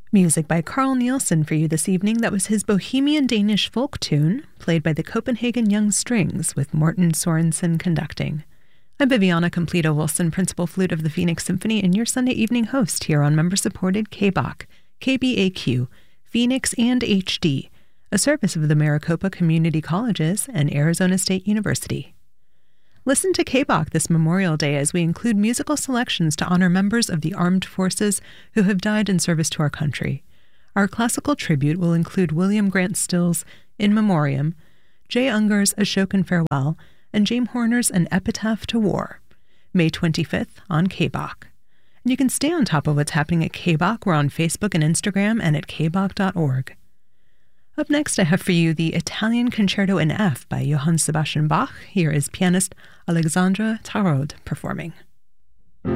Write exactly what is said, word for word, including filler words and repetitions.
Music by Carl Nielsen for you this evening. That was his Bohemian Danish folk tune, played by the Copenhagen Young Strings with Morten Sorensen conducting. I'm Viviana Completo Wilson, Principal Flute of the Phoenix Symphony, and your Sunday evening host here on member-supported K B A Q, K B A Q, Phoenix and H D, a service of the Maricopa Community Colleges and Arizona State University. Listen to K B A Q this Memorial Day as we include musical selections to honor members of the armed forces who have died in service to our country. Our classical tribute will include William Grant Still's In Memoriam, Jay Ungar's Ashokan Farewell, and James Horner's An Epitaph to War, May twenty-fifth on K B A Q. And you can stay on top of what's happening at K B A Q. We're on Facebook and Instagram and at k b a q dot org. Up next, I have for you the Italian Concerto in F by Johann Sebastian Bach. Here is pianist Alexandra Tarrode performing.